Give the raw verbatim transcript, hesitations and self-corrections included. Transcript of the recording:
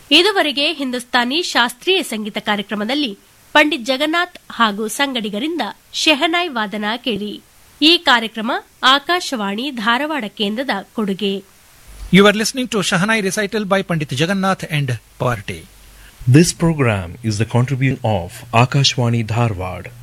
ಇದುವರೆಗೆ ಹಿಂದೂಸ್ತಾನಿ ಶಾಸ್ತ್ರೀಯ ಸಂಗೀತ ಕಾರ್ಯಕ್ರಮದಲ್ಲಿ ಪಂಡಿತ್ ಜಗನ್ನಾಥ್ ಹಾಗೂ ಸಂಗಡಿಗರಿಂದ ಶೆಹನಾಯ್ ವಾದನ ಕೇಳಿ. ಈ ಕಾರ್ಯಕ್ರಮ ಆಕಾಶವಾಣಿ ಧಾರವಾಡ ಕೇಂದ್ರದ ಕೊಡುಗೆ. You are listening to Shahanai recital by Pandit Jagannath and Party. This program is the contribution of Akashwani Dharwad.